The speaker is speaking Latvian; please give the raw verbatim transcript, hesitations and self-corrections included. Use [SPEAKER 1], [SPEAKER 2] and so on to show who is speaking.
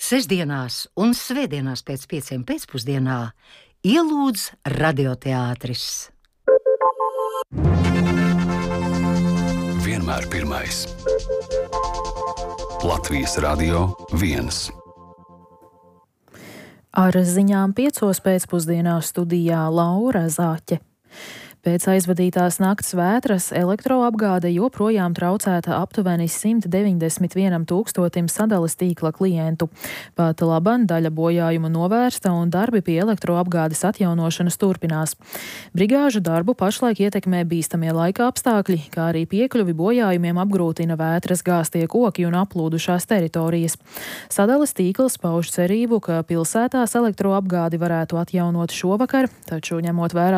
[SPEAKER 1] Sestdienās un svētdienās pēc pieciem pēcpusdienā ielūdz radioteātris.
[SPEAKER 2] Vienmēr pirmais. Latvijas Radio viens.
[SPEAKER 3] Ar ziņām piecos pēcpusdienā studijā Laura Zāķe. Pēc aizvadītās nakts vētras elektroapgāde joprojām traucēta aptuveni simt deviņdesmit vienam tūkstotim sadales tīkla klientu. Pat laban daļa bojājumu novērsta un darbi pie elektroapgādes atjaunošanas turpinās. Brigāžu darbu pašlaik ietekmē bīstamie laika apstākļi, kā arī piekļuvi bojājumiem apgrūtina vētras gāztie koki un aplūdušās teritorijas. Sadales tīkls pauž cerību, ka pilsētās elektroapgādi varētu atjaunot šovakar, taču ņemot vērā